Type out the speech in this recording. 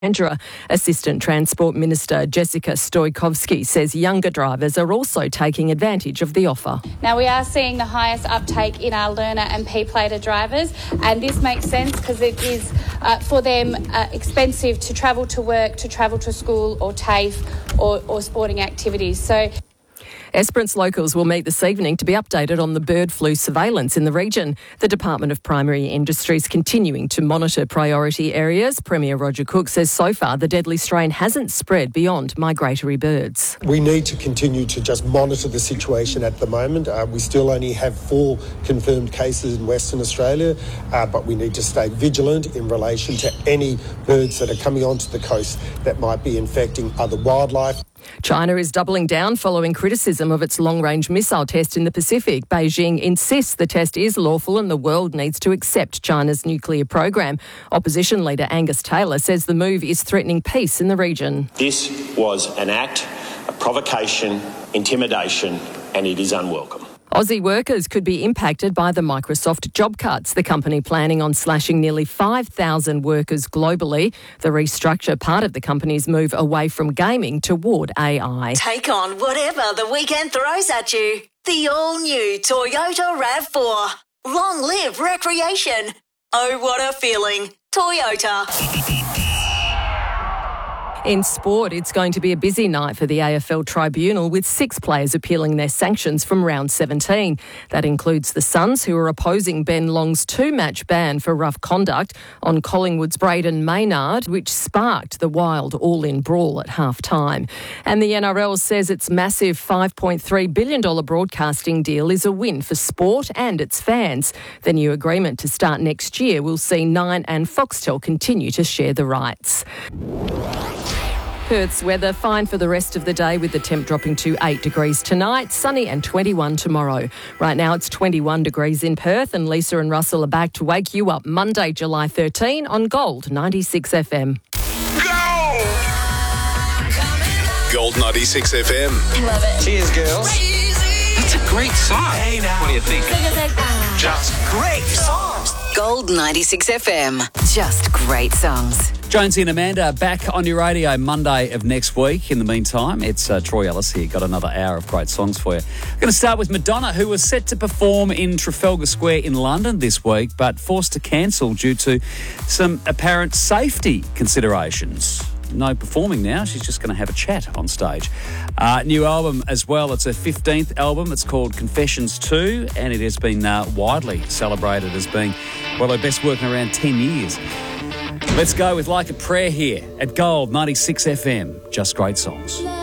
Andra. Assistant Transport Minister Jessica Stojkovski says younger drivers are also taking advantage of the offer. Now, we are seeing the highest uptake in our learner and P-plater drivers, and this makes sense because it is for them expensive to travel to work, to travel to school or TAFE or sporting activities. So Esperance locals will meet this evening to be updated on the bird flu surveillance in the region. The Department of Primary Industries continuing to monitor priority areas. Premier Roger Cook says so far the deadly strain hasn't spread beyond migratory birds. We need to continue to just monitor the situation at the moment. We still only have 4 confirmed cases in Western Australia, but we need to stay vigilant in relation to any birds that are coming onto the coast that might be infecting other wildlife. China is doubling down following criticism of its long-range missile test in the Pacific. Beijing insists the test is lawful and the world needs to accept China's nuclear program. Opposition leader Angus Taylor says the move is threatening peace in the region. This was an act of provocation, intimidation, and it is unwelcome. Aussie workers could be impacted by the Microsoft job cuts. The company planning on slashing nearly 5,000 workers globally. The restructure part of the company's move away from gaming toward AI. Take on whatever the weekend throws at you. The all-new Toyota RAV4. Long live recreation. Oh, what a feeling. Toyota. In sport, it's going to be a busy night for the AFL Tribunal with 6 players appealing their sanctions from round 17. That includes the Suns, who are opposing Ben Long's 2-match ban for rough conduct on Collingwood's Braden Maynard, which sparked the wild all-in brawl at half-time. And the NRL says its massive $5.3 billion broadcasting deal is a win for sport and its fans. The new agreement to start next year will see Nine and Foxtel continue to share the rights. Perth's weather fine for the rest of the day with the temp dropping to 8 degrees tonight, sunny and 21 tomorrow. Right now it's 21 degrees in Perth and Lisa and Russell are back to wake you up Monday, July 13 on Gold 96 FM. Go! Gold 96 FM. Love it. Cheers, girls. That's a great song. Hey, now. What do you think? Just great songs. Gold 96 FM. Just great songs. Jonesy and Amanda back on your radio Monday of next week. In the meantime, it's Troy Ellis here. Got another hour of great songs for you. I'm going to start with Madonna, who was set to perform in Trafalgar Square in London this week, but forced to cancel due to some apparent safety considerations. No performing now. She's just going to have a chat on stage. New album as well. It's her 15th album. It's called Confessions 2, and it has been widely celebrated as being, well, her best work in around 10 years. Let's go with Like a Prayer here at Gold 96 FM. Just great songs.